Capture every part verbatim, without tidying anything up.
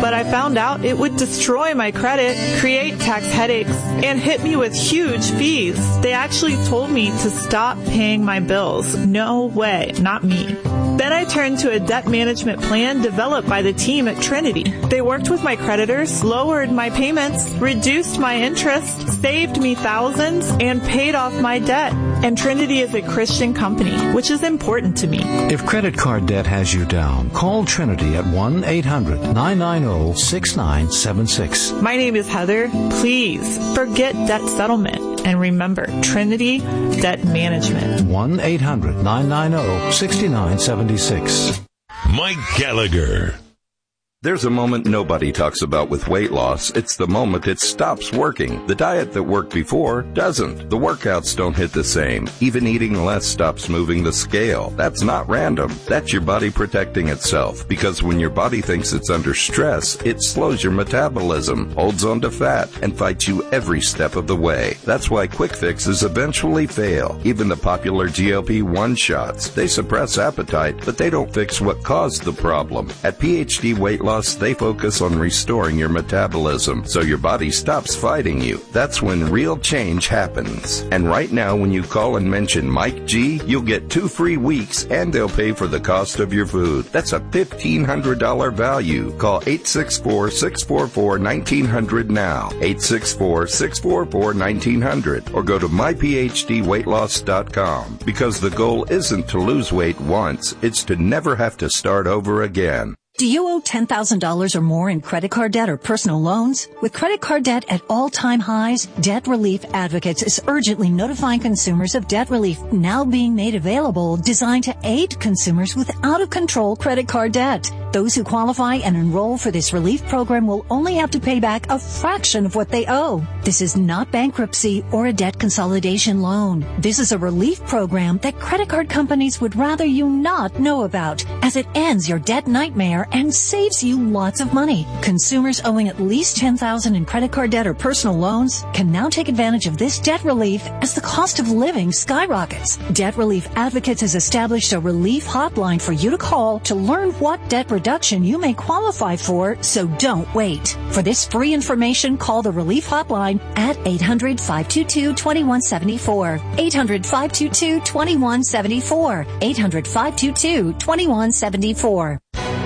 but I found out it would destroy my credit, create tax headaches, and hit me with huge fees. They actually told me to stop paying my bills. No way, not me. Then I turned to a debt management plan developed by the team at Trinity. They worked with my creditors, lowered my payments, reduced my interest, saved me thousands, and paid off my debt. And Trinity is a Christian company, which is important to me. If credit card debt has you down, call Trinity at one eight hundred nine nine zero six nine seven six. My name is Heather. Please forget debt settlement. And remember, Trinity Debt Management. one eight hundred nine nine zero six nine seven six. Mike Gallagher. There's a moment nobody talks about with weight loss. It's the moment it stops working. The diet that worked before doesn't. The workouts don't hit the same. Even eating less stops moving the scale. That's not random. That's your body protecting itself. Because when your body thinks it's under stress, it slows your metabolism, holds on to fat, and fights you every step of the way. That's why quick fixes eventually fail. Even the popular G L P one shots. They suppress appetite, but they don't fix what caused the problem. At P H D Weight Loss, they focus on restoring your metabolism so your body stops fighting you. That's when real change happens. And right now, when you call and mention Mike G, you'll get two free weeks and they'll pay for the cost of your food. That's a fifteen hundred dollars value. Call eight six four, six four four, one nine zero zero now. eight six four, six four four, one nine zero zero or go to my p h d weight loss dot com because the goal isn't to lose weight once, it's to never have to start over again. Do you owe ten thousand dollars or more in credit card debt or personal loans? With credit card debt at all-time highs, Debt Relief Advocates is urgently notifying consumers of debt relief now being made available designed to aid consumers with out-of-control credit card debt. Those who qualify and enroll for this relief program will only have to pay back a fraction of what they owe. This is not bankruptcy or a debt consolidation loan. This is a relief program that credit card companies would rather you not know about, as it ends your debt nightmare and saves you lots of money. Consumers owing at least ten thousand dollars in credit card debt or personal loans can now take advantage of this debt relief as the cost of living skyrockets. Debt Relief Advocates has established a relief hotline for you to call to learn what debt reduction you may qualify for, so don't wait. For this free information, call the relief hotline at eight hundred, five two two, two one seven four. eight hundred, five two two, two one seven four. eight hundred, five two two, two one seven four.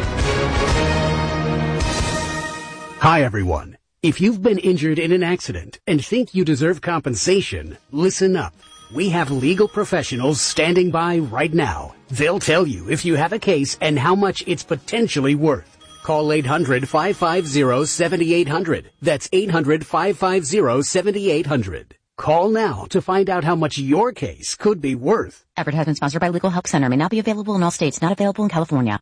Hi, everyone. If you've been injured in an accident and think you deserve compensation, listen up. We have legal professionals standing by right now. They'll tell you if you have a case and how much it's potentially worth. Call eight hundred, five five zero, seven eight zero zero. That's eight hundred, five five zero, seven eight zero zero. Call now to find out how much your case could be worth. Advertisement sponsored by Legal Help Center. May not be available in all states. Not available in California.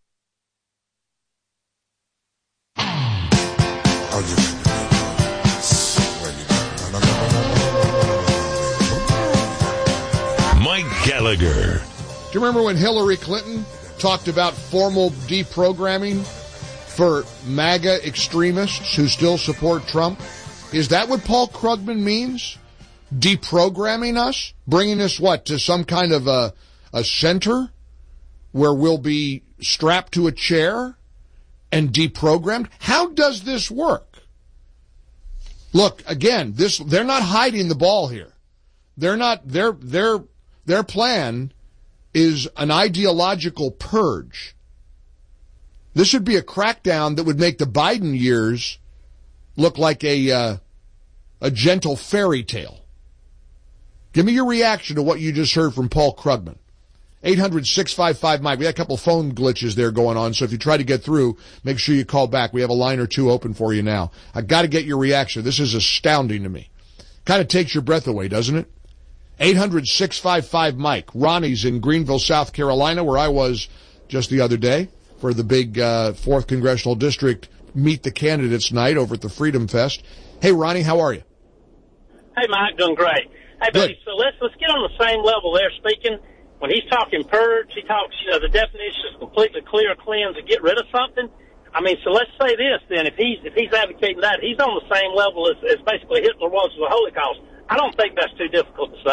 Mike Gallagher. Do you remember when Hillary Clinton talked about formal deprogramming for MAGA extremists who still support Trump? Is that what Paul Krugman means? Deprogramming us? Bringing us, what, to some kind of a, a center where we'll be strapped to a chair and deprogrammed? How does this work? Look, again, this they're not hiding the ball here. They're not, their, their, their plan is an ideological purge. This would be a crackdown that would make the Biden years look like a, uh, a gentle fairy tale. Give me your reaction to what you just heard from Paul Krugman. eight hundred, six five five, Mike. We had a couple phone glitches there going on, so if you try to get through, make sure you call back. We have a line or two open for you now. I got to get your reaction. This is astounding to me. Kind of takes your breath away, doesn't it? eight hundred, six five five, Mike. Ronnie's in Greenville, South Carolina, where I was just the other day for the big uh, fourth Congressional District Meet the Candidates night over at the Freedom Fest. Hey, Ronnie, how are you? Hey, Mike, doing great. Hey, buddy, so let's let's get on the same level there speaking. When he's talking purge, he talks, you know, the definition is completely clear, cleanse, and get rid of something. I mean, so let's say this then. If he's if he's advocating that, he's on the same level as, as basically Hitler was with the Holocaust. I don't think that's too difficult to say.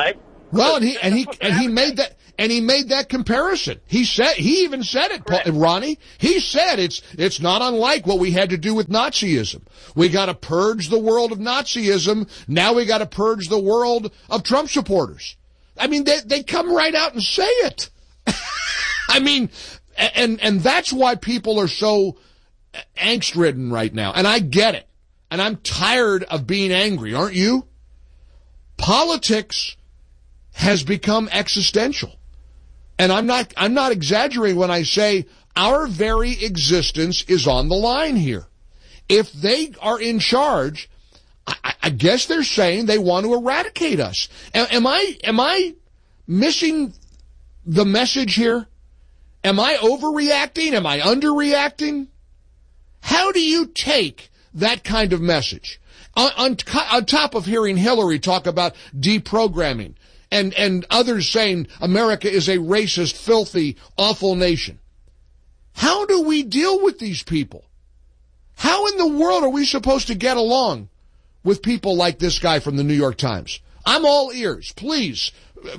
Well, and he and he and he made that and he made that comparison. He said he even said it, Paul, Ronnie. He said it's it's not unlike what we had to do with Nazism. We got to purge the world of Nazism. Now we got to purge the world of Trump supporters. I mean, they they come right out and say it. I mean, and and that's why people are so angst-ridden right now. And I get it. And I'm tired of being angry, aren't you? Politics has become existential. And I'm not I'm not exaggerating when I say our very existence is on the line here. If they are in charge, I, I guess they're saying they want to eradicate us. Am, am I am I missing the message here? Am I overreacting? Am I underreacting? How do you take that kind of message? On, on, on top of hearing Hillary talk about deprogramming and, and others saying America is a racist, filthy, awful nation. How do we deal with these people? How in the world are we supposed to get along with people like this guy from the New York Times? I'm all ears. Please,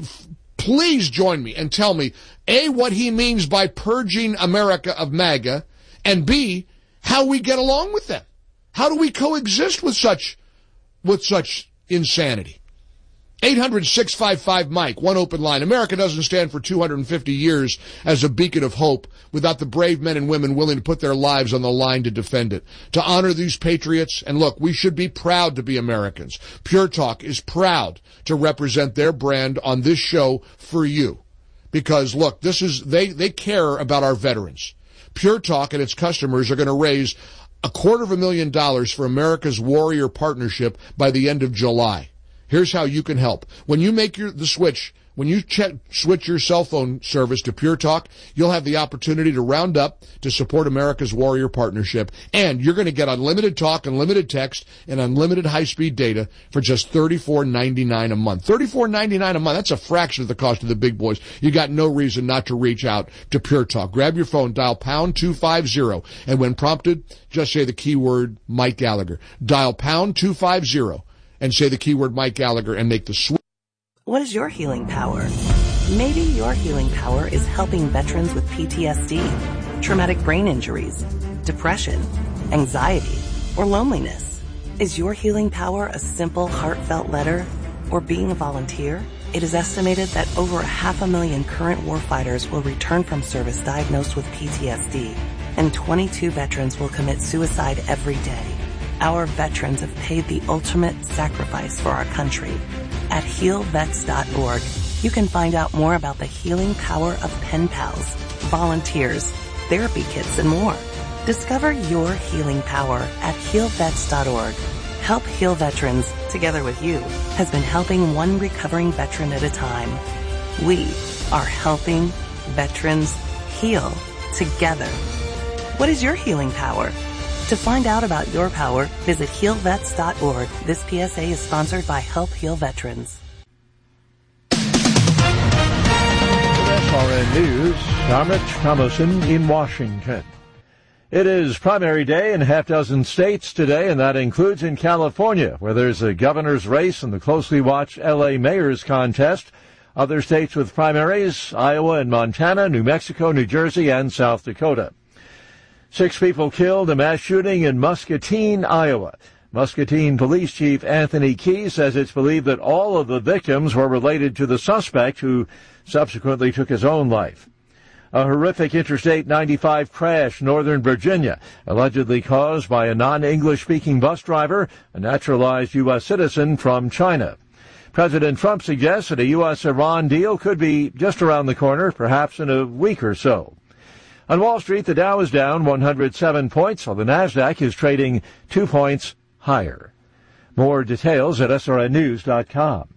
please join me and tell me, A, what he means by purging America of MAGA, and B, how we get along with them. How do we coexist with such with such insanity? eight hundred, six five five, Mike, one open line. America doesn't stand for two hundred fifty years as a beacon of hope without the brave men and women willing to put their lives on the line to defend it, to honor these patriots. And look, we should be proud to be Americans. Pure Talk is proud to represent their brand on this show for you. Because, look, this is they, they care about our veterans. Pure Talk and its customers are going to raise a quarter of a million dollars for America's Warrior Partnership by the end of July. Here's how you can help. When you make your, the switch, when you check, switch your cell phone service to Pure Talk, you'll have the opportunity to round up to support America's Warrior Partnership. And you're going to get unlimited talk, unlimited text, and unlimited high-speed data for just thirty-four ninety-nine a month. thirty-four ninety-nine a month. That's a fraction of the cost of the big boys. You got no reason not to reach out to Pure Talk. Grab your phone, dial pound two fifty, and when prompted, just say the keyword Mike Gallagher. Dial pound two fifty and say the keyword Mike Gallagher and make the switch. What is your healing power? Maybe your healing power is helping veterans with P T S D, traumatic brain injuries, depression, anxiety, or loneliness. Is your healing power a simple, heartfelt letter or being a volunteer? It is estimated that over a half a million current warfighters will return from service diagnosed with P T S D, and twenty-two veterans will commit suicide every day. Our veterans have paid the ultimate sacrifice for our country. At heal vets dot org, you can find out more about the healing power of pen pals, volunteers, therapy kits, and more. Discover your healing power at heal vets dot org. Help Heal Veterans, together with you, has been helping one recovering veteran at a time. We are helping veterans heal together. What is your healing power? To find out about your power, visit heal vets dot org. This P S A is sponsored by Help Heal Veterans. S R N News, I'm Rich Thomason in Washington. It is primary day in a half dozen states today, and that includes in California, where there's a governor's race and the closely watched L A mayor's contest. Other states with primaries, Iowa and Montana, New Mexico, New Jersey, and South Dakota. Six people killed, a mass shooting in Muscatine, Iowa. Muscatine Police Chief Anthony Key says it's believed that all of the victims were related to the suspect, who subsequently took his own life. A horrific Interstate ninety-five crash, Northern Virginia, allegedly caused by a non-English speaking bus driver, a naturalized U S citizen from China. President Trump suggests that a U S Iran deal could be just around the corner, perhaps in a week or so. On Wall Street, the Dow is down one hundred seven points, while the Nasdaq is trading two points higher. More details at S R N news dot com.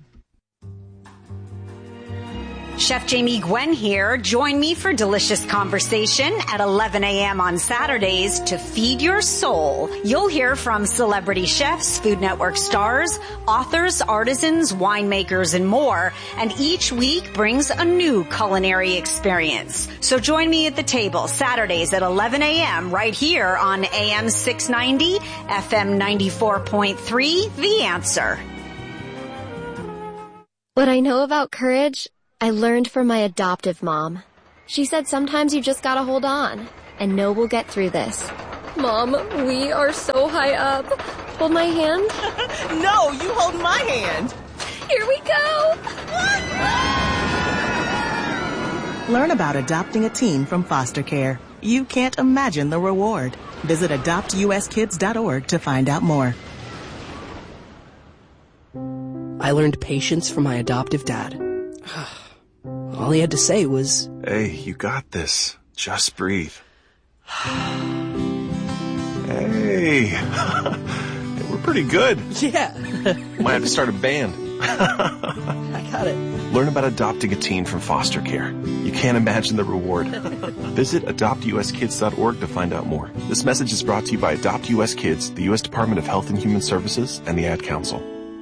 Chef Jamie Gwen here. Join me for delicious conversation at eleven a.m. on Saturdays to feed your soul. You'll hear from celebrity chefs, Food Network stars, authors, artisans, winemakers, and more. And each week brings a new culinary experience. So join me at the table Saturdays at eleven a.m. right here on A M six ninety, F M ninety-four point three, The Answer. What I know about courage, I learned from my adoptive mom. She said sometimes you just gotta hold on, and know we'll get through this. Mom, we are so high up. Hold my hand. No, you hold my hand. Here we go. Learn about adopting a teen from foster care. You can't imagine the reward. Visit adopt U S kids dot org to find out more. I learned patience from my adoptive dad. All he had to say was, "Hey, you got this. Just breathe." Hey, we're pretty good. Yeah. Might have to start a band. I got it. Learn about adopting a teen from foster care. You can't imagine the reward. Visit adopt U S kids dot org to find out more. This message is brought to you by Adopt U S Kids, the U S Department of Health and Human Services, and the Ad Council.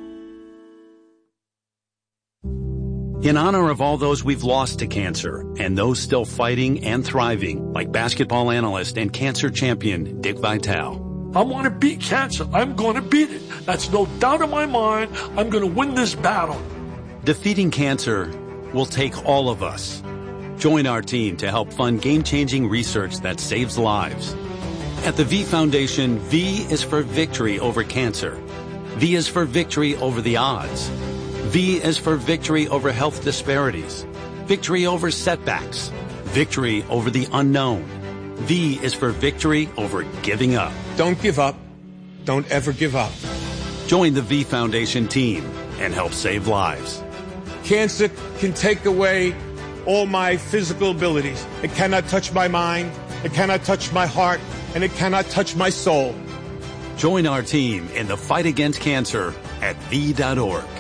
In honor of all those we've lost to cancer and those still fighting and thriving, like basketball analyst and cancer champion Dick Vitale. I want to beat cancer. I'm going to beat it. That's no doubt in my mind. I'm going to win this battle. Defeating cancer will take all of us. Join our team to help fund game-changing research that saves lives. At the V Foundation, V is for victory over cancer. V is for victory over the odds. V is for victory over health disparities, victory over setbacks, victory over the unknown. V is for victory over giving up. Don't give up. Don't ever give up. Join the V Foundation team and help save lives. Cancer can take away all my physical abilities. It cannot touch my mind, it cannot touch my heart, and it cannot touch my soul. Join our team in the fight against cancer at V dot org.